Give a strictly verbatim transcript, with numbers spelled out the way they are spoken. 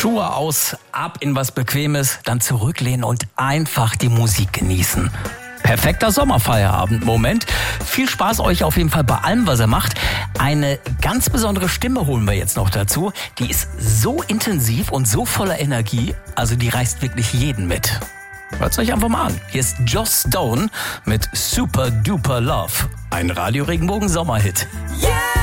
Schuhe aus, ab in was Bequemes, dann zurücklehnen und einfach die Musik genießen. Perfekter Sommerfeierabend-Moment. Viel Spaß euch auf jeden Fall bei allem, was ihr macht. Eine ganz besondere Stimme holen wir jetzt noch dazu. Die ist so intensiv und so voller Energie, also die reißt wirklich jeden mit. Hört's euch einfach mal an. Hier ist Joss Stone mit Super Duper Love. Ein Radio Regenbogen Sommerhit. Yeah!